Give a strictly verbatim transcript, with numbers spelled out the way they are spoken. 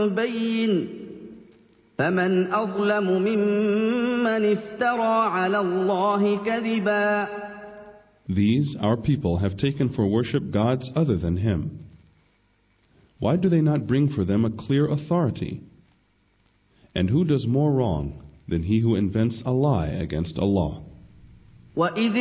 بين فمن أظلم ممن افترى على الله كذبا. These, our people, have taken for worship gods other than Him. Why do they not bring for them a clear authority? And who does more wrong than he who invents a lie against Allah? وَإِذِ